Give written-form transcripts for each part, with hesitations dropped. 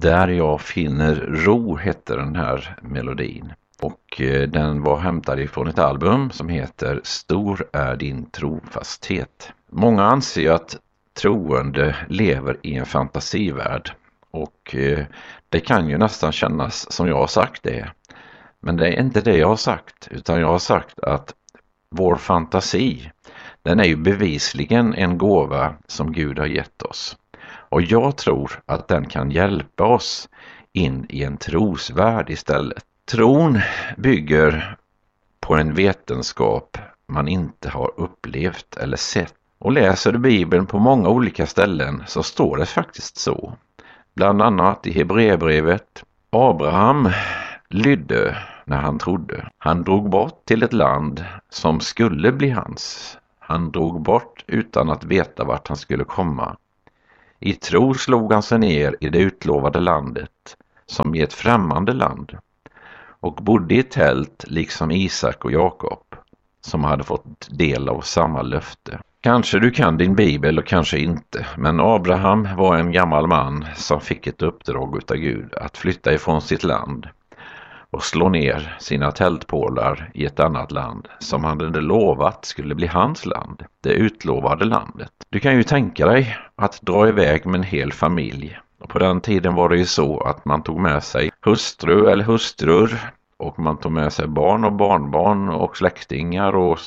Där jag finner ro hette den här melodin. Och den var hämtad ifrån ett album som heter Stor är din trofasthet. Många anser att troende lever i en fantasivärld. Och det kan ju nästan kännas som jag har sagt det. Men det är inte det jag har sagt, utan jag har sagt att vår fantasi, den är ju bevisligen en gåva som Gud har gett oss. Och jag tror att den kan hjälpa oss in i en trosvärld istället. Tron bygger på en vetenskap man inte har upplevt eller sett. Och läser du Bibeln på många olika ställen så står det faktiskt så. Bland annat i Hebreerbrevet. Abraham lydde när han trodde. Han drog bort till ett land som skulle bli hans. Han drog bort utan att veta vart han skulle komma. I tro slog han sig ner i det utlovade landet som i ett främmande land och bodde i tält liksom Isak och Jakob som hade fått del av samma löfte. Kanske du kan din bibel och kanske inte, men Abraham var en gammal man som fick ett uppdrag utav Gud att flytta ifrån sitt land och slå ner sina tältpålar i ett annat land som han hade lovat skulle bli hans land, det utlovade landet. Du kan ju tänka dig att dra iväg med en hel familj. Och på den tiden var det ju så att man tog med sig hustru eller hustrur och man tog med sig barn och barnbarn och släktingar och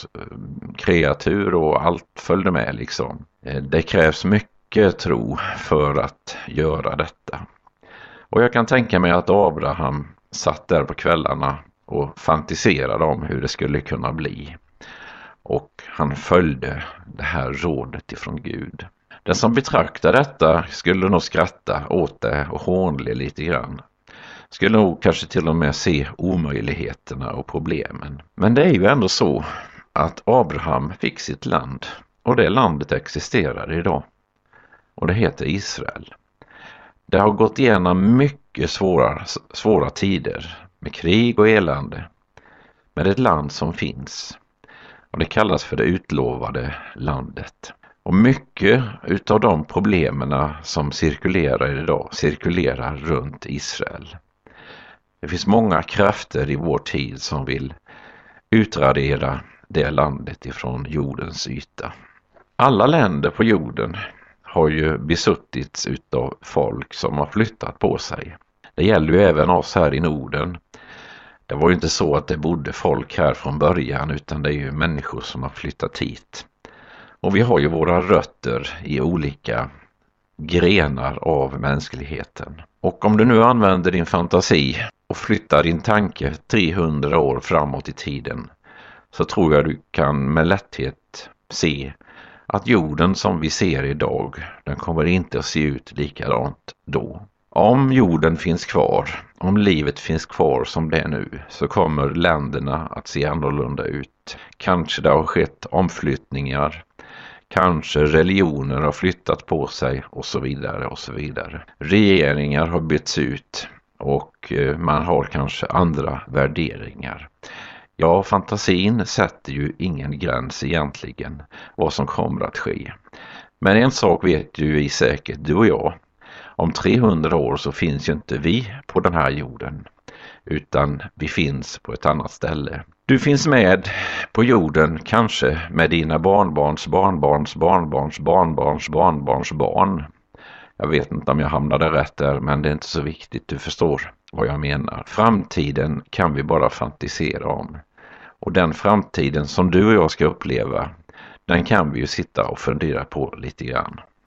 kreatur och allt följde med liksom. Det krävs mycket tro för att göra detta. Och jag kan tänka mig att Abraham satt där på kvällarna och fantiserade om hur det skulle kunna bli. Och han följde det här rådet ifrån Gud. Den som betraktar detta skulle nog skratta åt det och hånle lite grann. Skulle nog kanske till och med se omöjligheterna och problemen. Men det är ju ändå så att Abraham fick sitt land och det landet existerar idag. Och det heter Israel. Det har gått igenom mycket svåra tider med krig och elände. Men det är ett land som finns. Och det kallas för det utlovade landet. Och mycket utav de problemen som cirkulerar idag cirkulerar runt Israel. Det finns många krafter i vår tid som vill utradera det landet ifrån jordens yta. Alla länder på jorden har ju besuttits utav folk som har flyttat på sig. Det gäller ju även oss här i Norden. Det var ju inte så att det bodde folk här från början utan det är ju människor som har flyttat hit. Och vi har ju våra rötter i olika grenar av mänskligheten. Och om du nu använder din fantasi och flyttar din tanke 300 år framåt i tiden så tror jag du kan med lätthet se att jorden som vi ser idag, den kommer inte att se ut likadant då. Om jorden finns kvar, om livet finns kvar som det är nu, så kommer länderna att se annorlunda ut. Kanske det har skett omflyttningar, kanske religioner har flyttat på sig och så vidare och så vidare. Regeringar har bytts ut och man har kanske andra värderingar. Ja, fantasin sätter ju ingen gräns egentligen vad som kommer att ske. Men en sak vet ju vi säkert, du och jag. Om 300 år så finns ju inte vi på den här jorden, utan vi finns på ett annat ställe. Du finns med på jorden kanske med dina barnbarns barnbarns barnbarns barnbarns barnbarns barn. Jag vet inte om jag hamnade rätt där, men det är inte så viktigt, du förstår vad jag menar. Framtiden kan vi bara fantisera om. Och den framtiden som du och jag ska uppleva, den kan vi ju sitta och fundera på lite grann.